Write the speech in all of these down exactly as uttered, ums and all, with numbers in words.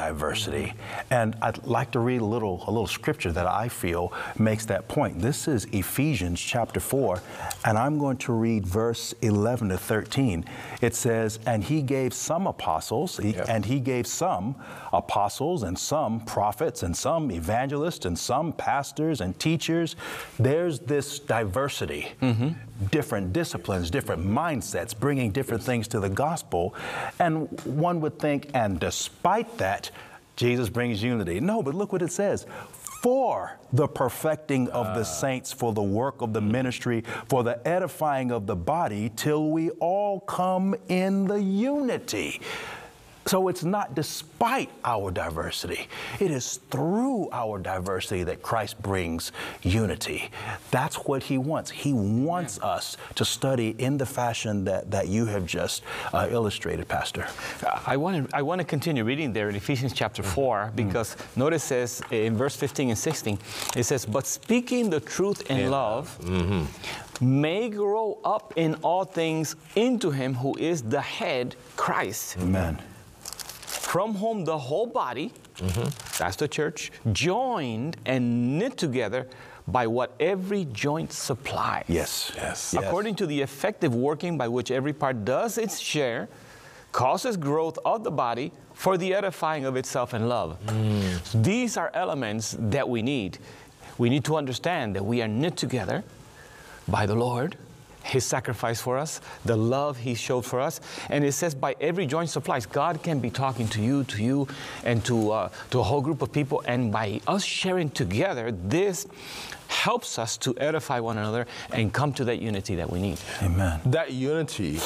diversity. And I'd like to read a little, a little scripture that I feel makes that point. This is Ephesians chapter four, and I'm going to read verse eleven to thirteen. It says, and he gave some apostles, he, Yep. and he gave some apostles, and some prophets, and some evangelists, and some pastors and teachers. There's this diversity, mm-hmm. different disciplines, different mindsets, bringing different things to the gospel. And one would think, and despite that, Jesus brings unity. No, but look what it says. For the perfecting of the saints, for the work of the ministry, for the edifying of the body, till we all come in the unity. So it's not despite our diversity. It is through our diversity that Christ brings unity. That's what he wants. He wants us to study in the fashion that, that you have just uh, illustrated, Pastor. I want to I want to continue reading there in Ephesians chapter four, because mm-hmm. notice it says in verse fifteen and sixteen, it says, but speaking the truth in yeah. love mm-hmm. may grow up in all things into him who is the head, Christ. Amen. From whom the whole body, mm-hmm. that's the church, joined and knit together by what every joint supplies. Yes. Yes. According yes. to the effective working by which every part does its share, causes growth of the body for the edifying of itself in love. Mm. These are elements that we need. We need to understand that we are knit together by the Lord, his sacrifice for us, the love he showed for us. And it says by every joint supplies. God can be talking to you, to you, and to, uh, to a whole group of people. And by us sharing together, this helps us to edify one another and come to that unity that we need. Amen. That unity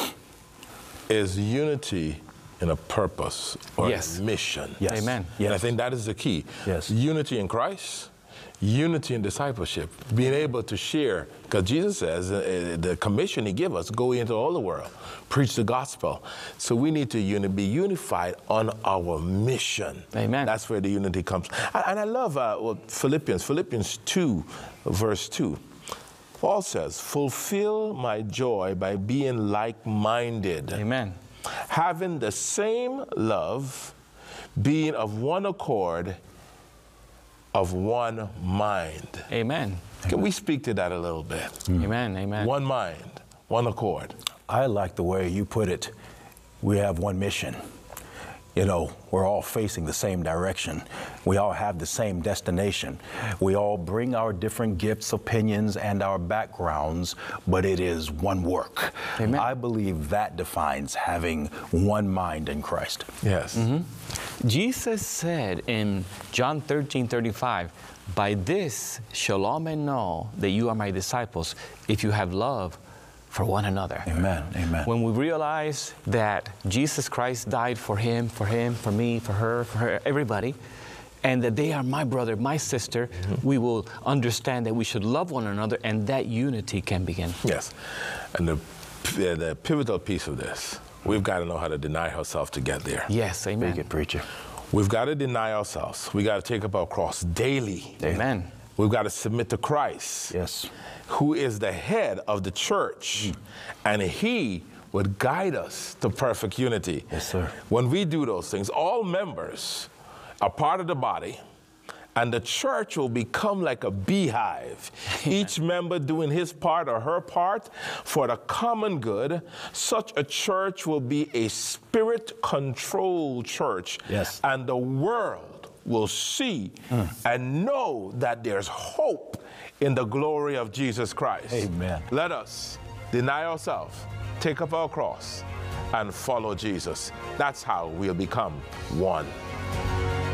is unity in a purpose or yes. a mission. Yes. Amen. Yes. And I think that is the key. Yes. Unity in Christ, unity in discipleship, being able to share, because Jesus says uh, the commission he gave us, go into all the world, preach the gospel. So we need to uni- be unified on our mission. Amen. That's where the unity comes. And, and I love uh, well, Philippians, Philippians two, verse two. Paul says, fulfill my joy by being like-minded. Amen. Having the same love, being of one accord, of one mind. Amen. Can we speak to that a little bit? Mm. Amen. Amen. One mind, one accord. I like the way you put it. We have one mission. You know, we're all facing the same direction. We all have the same destination. We all bring our different gifts, opinions, and our backgrounds, but it is one work. Amen. I believe that defines having one mind in Christ. Yes. Mm-hmm. Jesus said in John thirteen thirty-five, by this shall all men know that you are my disciples, if you have love for one another. Amen. Amen. When we realize that Jesus Christ died for him, for him, for me, for her, for her, everybody, and that they are my brother, my sister, mm-hmm. we will understand that we should love one another, and that unity can begin. Yes. And the, the pivotal piece of this, we've got to know how to deny ourselves to get there. Yes, amen. Speak it, preacher. We've got to deny ourselves. We've got to take up our cross daily. Amen. We've got to submit to Christ. Yes. Who is the head of the church, mm. and he would guide us to perfect unity. Yes, sir. When we do those things, all members are part of the body, and the church will become like a beehive, each member doing his part or her part for the common good. Such a church will be a spirit-controlled church, yes. and the world will see mm. and know that there's hope in the glory of Jesus Christ. Amen. Let us deny ourselves, take up our cross, and follow Jesus. That's how we'll become one.